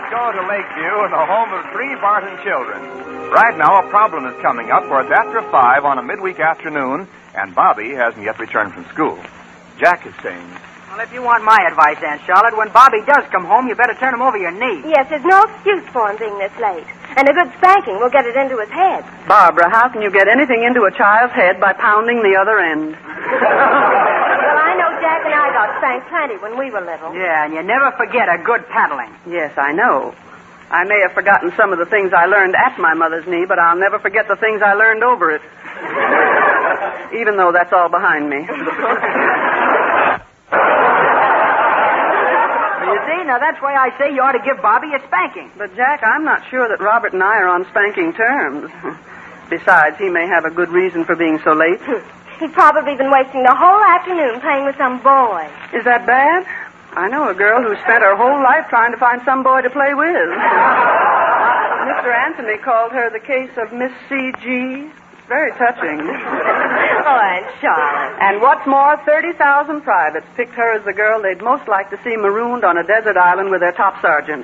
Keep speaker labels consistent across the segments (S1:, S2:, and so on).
S1: Let's go to Lakeview, the home of 3 Barton children. Right now, a problem is coming up, for it's after 5 on a midweek afternoon, and Bobby hasn't yet returned from school. Jack is saying...
S2: Well, if you want my advice, Aunt Charlotte, when Bobby does come home, you better turn him over your knee.
S3: Yes, there's no excuse for him being this late. And a good spanking will get it into his head.
S4: Barbara, how can you get anything into a child's head by pounding the other end?
S3: Well, I know Jack and I got spanked plenty when we were little.
S2: Yeah, and you never forget a good paddling.
S4: Yes, I know. I may have forgotten some of the things I learned at my mother's knee, but I'll never forget the things I learned over it. Even though that's all behind me.
S2: You see, now that's why I say you ought to give Bobby a spanking.
S4: But, Jack, I'm not sure that Robert and I are on spanking terms. Besides, he may have a good reason for being so late.
S3: He's probably been wasting the whole afternoon playing with some boy.
S4: Is that bad? I know a girl who spent her whole life trying to find some boy to play with. Mr. Anthony called her the case of Miss C.G. It's very touching.
S3: Oh, Aunt Charlotte.
S4: And what's more, 30,000 privates picked her as the girl they'd most like to see marooned on a desert island with their top sergeant.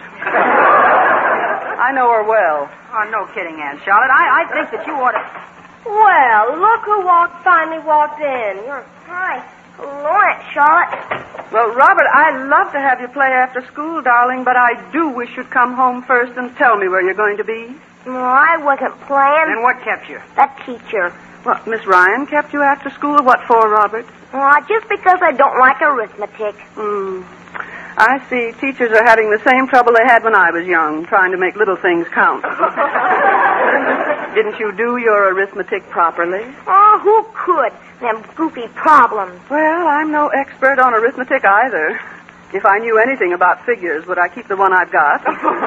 S4: I know her well.
S2: Oh, no kidding, Aunt Charlotte. I think that you ought to...
S3: Well, look who finally walked in. Hi. Hello, Aunt Charlotte.
S4: Well, Robert, I'd love to have you play after school, darling, but I do wish you'd come home first and tell me where you're going to be.
S3: No, I wasn't playing.
S2: And what kept you?
S3: That teacher.
S4: Well, Miss Ryan kept you after school? What for, Robert?
S3: Just because I don't like arithmetic.
S4: I see. Teachers are having the same trouble they had when I was young, trying to make little things count. Didn't you do your arithmetic properly?
S3: Oh, who could? Them goofy problems.
S4: Well, I'm no expert on arithmetic either. If I knew anything about figures, would I keep the one I've got?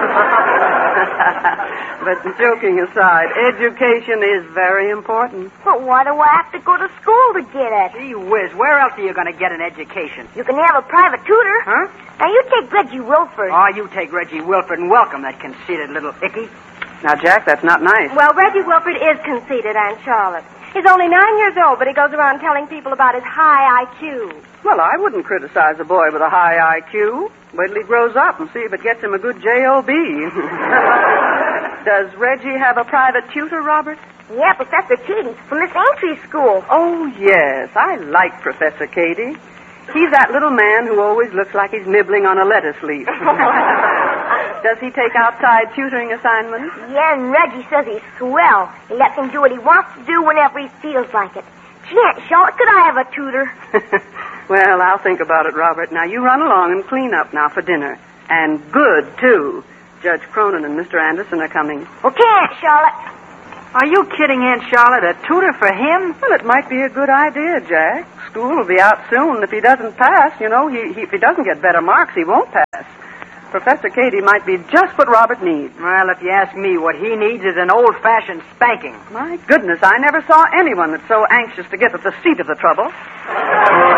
S4: But joking aside, education is very important.
S3: But why do I have to go to school to get it?
S2: Gee whiz, where else are you going to get an education?
S3: You can have a private tutor.
S2: Huh?
S3: Now, you take Reggie Wilford.
S2: Oh, you take Reggie Wilford and welcome that conceited little hickey.
S4: Now, Jack, that's not nice.
S3: Well, Reggie Wilford is conceited, Aunt Charlotte. He's only 9 years old, but he goes around telling people about his high IQ.
S4: Well, I wouldn't criticize a boy with a high IQ. Wait till he grows up and see if it gets him a good J.O.B. Does Reggie have a private tutor, Robert?
S3: Yeah, Professor Katie from Miss Aintree School.
S4: Oh, yes. I like Professor Katie. He's that little man who always looks like he's nibbling on a lettuce leaf. Does he take outside tutoring assignments?
S3: Yeah, and Reggie says he's swell. He lets him do what he wants to do whenever he feels like it. Gee, Aunt Charlotte, could I have a tutor?
S4: Well, I'll think about it, Robert. Now, you run along and clean up now for dinner. And good, too. Judge Cronin and Mr. Anderson are coming.
S3: Okay, Aunt Charlotte.
S2: Are you kidding, Aunt Charlotte? A tutor for him?
S4: Well, it might be a good idea, Jack. School will be out soon. If he doesn't pass, if he doesn't get better marks, he won't pass. Professor Katie might be just what Robert needs.
S2: Well, if you ask me, what he needs is an old-fashioned spanking.
S4: My goodness, I never saw anyone that's so anxious to get at the seat of the trouble.